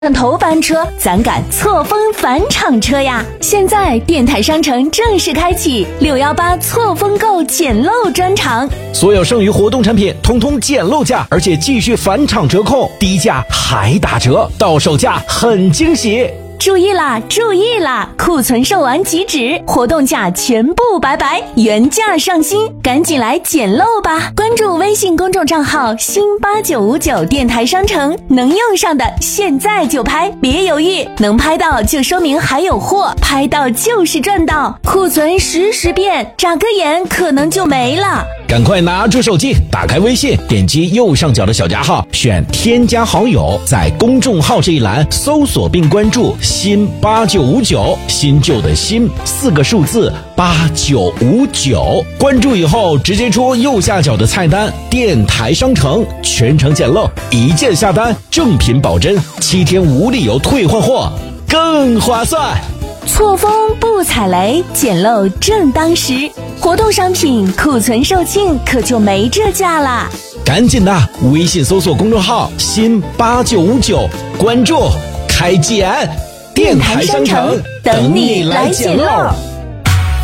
头班车，咱赶错峰返厂车呀！现在电台商城正式开启618错峰购捡漏专场， 所有剩余活动产品通通捡漏价，而且继续返厂折扣，低价还打折，到手价很惊喜。 注意啦，注意啦！库存售完即止，活动价全部拜拜，原价上新，赶紧来捡漏吧！关注微信公众账号新8959电台商城，能用上的现在就拍，别犹豫，能拍到就说明还有货，拍到就是赚到，库存实时变，眨个眼可能就没了。 赶快拿出手机，打开微信，点击右上角的小加号，选添加好友，在公众号这一栏搜索并关注新8959，新旧的新4个数字8959。关注以后直接出右下角的菜单电台商城，全程捡漏，一键下单，正品保真，7天无理由退换货，更划算。 错峰不踩雷，捡漏正当时，活动商品库存售罄，可就没这价啦！ 赶紧的，微信搜索公众号新8959，关注开捡，电台商城等你来捡漏。